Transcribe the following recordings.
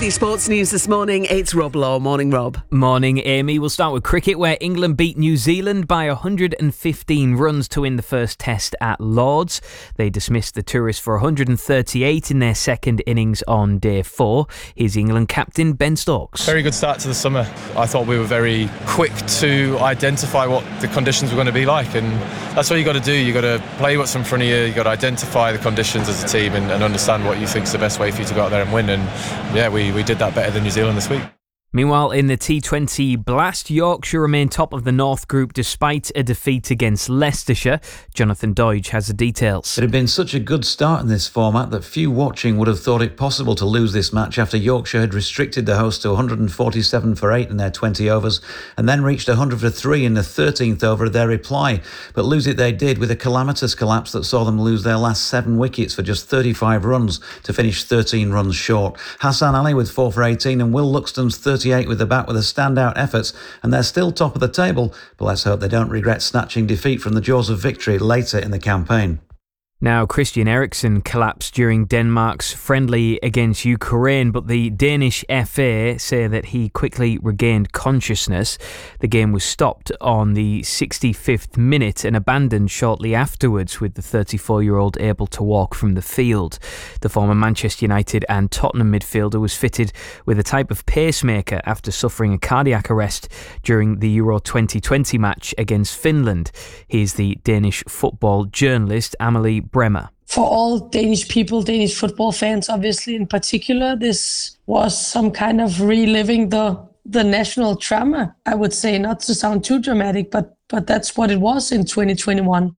With your sports news this morning, it's Rob Law. Morning, Rob. Morning, Amy. We'll start with cricket, where England beat New Zealand by 115 runs to win the first test at Lord's. They dismissed the tourists for 138 in their second innings on day 4. Here's England captain Ben Stokes. Very good start to the summer. I thought we were very quick to identify what the conditions were going to be like, and that's what you got to do. You got to play what's in front of you. You got to identify the conditions as a team and understand what you think is the best way for you to go out there and win. And yeah, we did that better than New Zealand this week. Meanwhile, in the T20 Blast, Yorkshire remain top of the North Group despite a defeat against Leicestershire. Jonathan Doidge has the details. It had been such a good start in this format that few watching would have thought it possible to lose this match after Yorkshire had restricted the hosts to 147 for 8 in their 20 overs and then reached 100 for 3 in the 13th over of their reply. But lose it they did with a calamitous collapse that saw them lose their last 7 wickets for just 35 runs to finish 13 runs short. Hassan Ali with 4 for 18 and Will Luxton's 38 with the bat with a standout efforts, and they're still top of the table, but let's hope they don't regret snatching defeat from the jaws of victory later in the campaign. Now, Christian Eriksen collapsed during Denmark's friendly against Ukraine, but the Danish FA say that he quickly regained consciousness. The game was stopped on the 65th minute and abandoned shortly afterwards, with the 34-year-old able to walk from the field. The former Manchester United and Tottenham midfielder was fitted with a type of pacemaker after suffering a cardiac arrest during the Euro 2020 match against Finland. Here's the Danish football journalist Amelie Bremer. For all Danish people, Danish football fans, obviously in particular, this was some kind of reliving the national trauma, I would say, not to sound too dramatic, but that's what it was in 2021.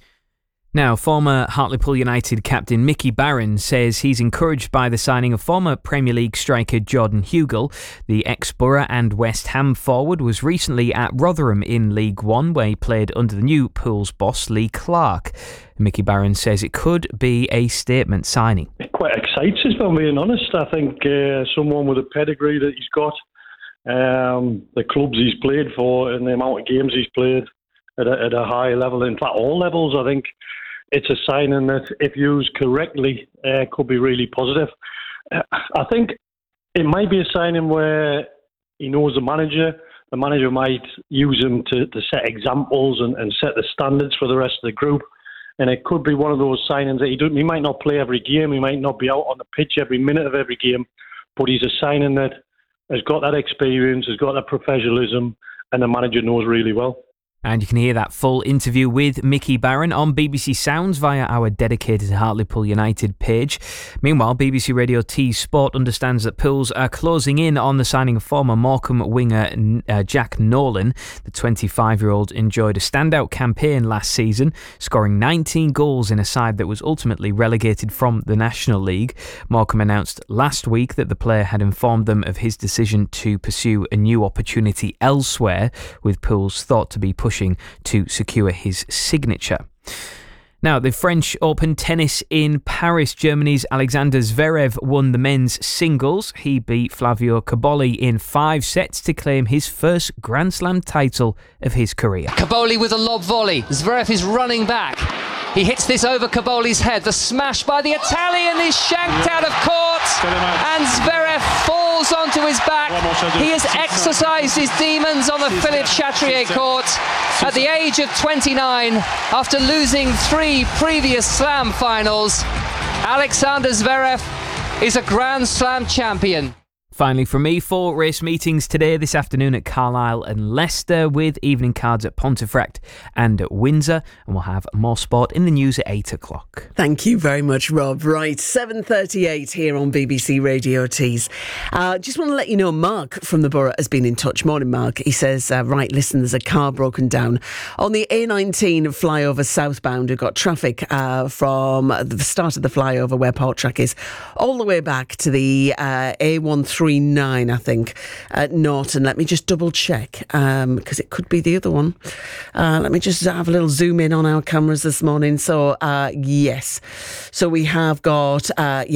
Now, former Hartlepool United captain Mickey Barron says he's encouraged by the signing of former Premier League striker Jordan Hugill. The ex-Borough and West Ham forward was recently at Rotherham in League One, where he played under the new Pool's boss, Lee Clark. Mickey Barron says it could be a statement signing. It quite excites us, if I'm being honest. I think someone with a pedigree that he's got, the clubs he's played for and the amount of games he's played at a high level, in fact all levels, I think it's a signing that, if used correctly, could be really positive. I think it might be a signing where he knows the manager might use him to set examples and set the standards for the rest of the group. And it could be one of those signings that he might not play every game, he might not be out on the pitch every minute of every game, but he's a signing that has got that experience, has got that professionalism, and the manager knows really well. And you can hear that full interview with Mickey Barron on BBC Sounds via our dedicated Hartlepool United page. Meanwhile, BBC Radio T Sport understands that Pools are closing in on the signing of former Morecambe winger Jack Nolan. The 25-year-old enjoyed a standout campaign last season, scoring 19 goals in a side that was ultimately relegated from the National League. Morecambe announced last week that the player had informed them of his decision to pursue a new opportunity elsewhere, with Pools thought to be pushing to secure his signature. Now, the French Open tennis in Paris. Germany's Alexander Zverev won the men's singles. He beat Flavio Cobolli in 5 sets to claim his first Grand Slam title of his career. Cobolli with a lob volley. Zverev is running back. He hits this over Cobolli's head. The smash by the Italian is shanked out of court, and Zverev falls onto his back. He has exercised his demons on the Philippe Chatrier court at the age of 29 after losing 3 previous Slam finals. Alexander Zverev is a Grand Slam champion. Finally from me, 4 race meetings today, this afternoon at Carlisle and Leicester, with evening cards at Pontefract and at Windsor. And we'll have more sport in the news at 8 o'clock. Thank you very much, Rob. Right, 7:38 here on BBC Radio Tees. Just want to let you know, Mark from the Borough has been in touch. Morning, Mark. He says, right, listen, there's a car broken down on the A19 flyover southbound. We've got traffic from the start of the flyover where Porttrack is, all the way back to the A139, I think, at Norton. Let me just double check, because it could be the other one. Let me just have a little zoom in on our cameras this morning. So, yes. So we have got,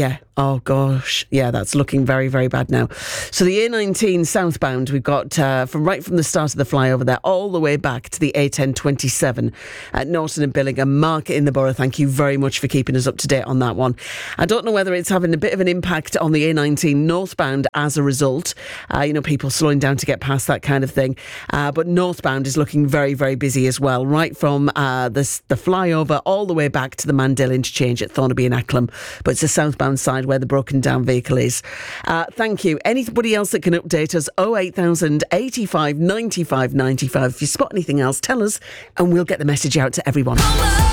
oh gosh, that's looking very, very bad now. So the A19 southbound, we've got from the start of the flyover there all the way back to the A1027 at Norton and Billingham. Mark in the Borough, thank you very much for keeping us up to date on that one. I don't know whether it's having a bit of an impact on the A19 northbound as a result. People slowing down to get past that kind of thing. But northbound is looking very, very busy as well, right from the flyover all the way back to the Mandel interchange at Thornaby and Acklam. But it's the southbound side where the broken down vehicle is. Thank you. Anybody else that can update us, 08000 85 95 95. If you spot anything else, tell us and we'll get the message out to everyone.